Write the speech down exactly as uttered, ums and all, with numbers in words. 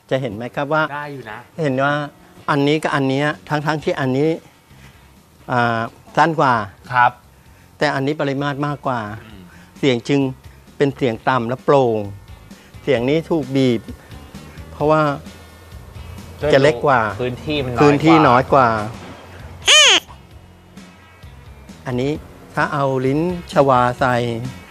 จะเห็นไหมครับว่าได้อยู่นะเห็นว่าอันนี้กับอันนี้ทั้งทั้งที่อันนี้สั้นกว่าครับแต่อันนี้ปริมาตรมากกว่าเสียงจึงเป็นเสียงต่ำและโปร่งเสียงนี้ถูกบีบเพราะว่าจะเล็กกว่าพื้นที่มันพื้นที่น้อยกว่าอันนี้ถ้าเอาลิ้นชวาใส่